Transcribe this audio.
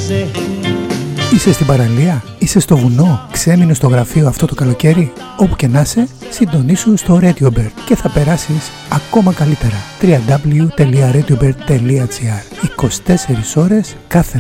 Είσαι στην παραλία, είσαι στο βουνό, ξέμεινες στο γραφείο αυτό το καλοκαίρι. Όπου και να είσαι, συντονίσου στο Radio Bird και θα περάσεις ακόμα καλύτερα. www.radiobird.gr 24 ώρες κάθε